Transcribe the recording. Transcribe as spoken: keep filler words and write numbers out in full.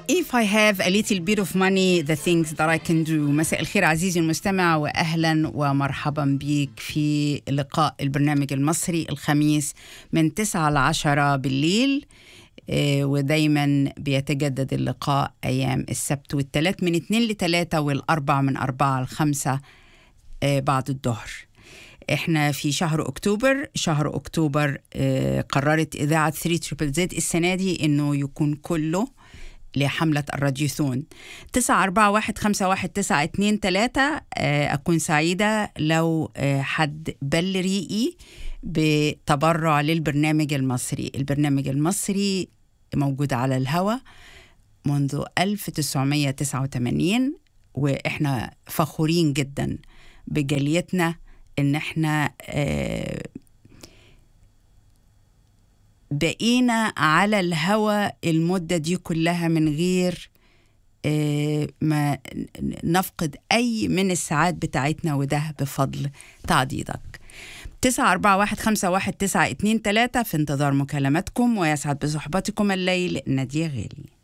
If I have a little bit of money, the things that I can do. مساء الخير عزيزي المستمع، وأهلا ومرحبا بيك في لقاء البرنامج المصري الخميس من تسعة لعشرة بالليل. آه ودايما بيتجدد اللقاء أيام السبت والثلاث من اتنين لتلاتة، والأربع من أربعة لخمسة آه بعد الظهر. احنا في شهر أكتوبر. شهر أكتوبر آه قررت إذاعة ثري تريبل زد السنة دي إنه يكون كله لحملة الراديوثون. تسعة أربعة واحد خمسة واحد تسعة اتنين تلاتة. أكون سعيدة لو حد بل ريقي بتبرع للبرنامج المصري. البرنامج المصري موجود على الهواء منذ ألف وتسعمية وتسعة وتمانين، وإحنا فخورين جدا بجاليتنا إن إحنا آه بقينا على الهواء المدة دي كلها من غير آه ما نفقد أي من الساعات بتاعتنا، وده بفضل تعضيدك. تسعة أربعة واحد خمسة واحد تسعة اتنين تلاتة في انتظار مكالماتكم، ويسعد بصحبتكم الليل نادية غالي.